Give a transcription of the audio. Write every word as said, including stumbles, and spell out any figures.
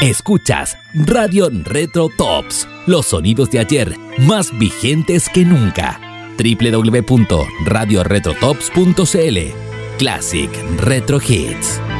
Escuchas Radio Retro Tops, los sonidos de ayer más vigentes que nunca. doble u doble u doble u punto radio retro tops punto c l. Classic Retro Hits.